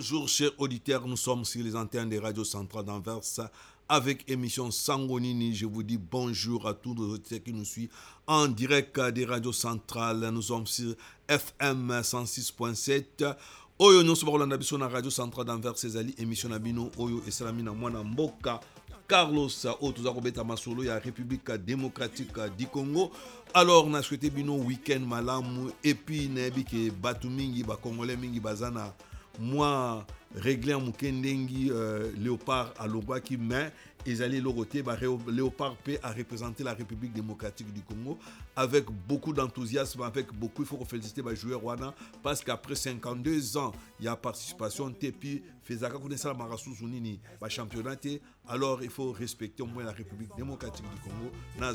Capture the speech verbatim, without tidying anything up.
Bonjour chers auditeurs, nous sommes sur les antennes des radios centrales d'Anvers avec émission Sangonini. Je vous dis bonjour à tous nos auditeurs qui nous suivent en direct des radios centrales. Nous sommes sur F M cent six point sept. Oyo nous sommes sur la radio centrale d'Anvers, Césali, émission Nabino, Oyo et Salamina Mwana Mboka. Carlos Otuzakobeta Masolo, ya République démocratique du Congo. Alors, on a souhaité bino week-end malamu et puis nebi ke batu mingi ba Congolais mingi bazana moi réglé en mukendengi euh, léopard à l'obaki mais ils allaient le côté bah, léopard P a représenté la République démocratique du Congo avec beaucoup d'enthousiasme, avec beaucoup, il faut féliciter les joueurs Wana parce qu'après cinquante-deux ans il y a participation Tepi Fezaka connaissant la Marassou Zunini bah championnat, alors il faut respecter au moins la République démocratique du Congo. Dans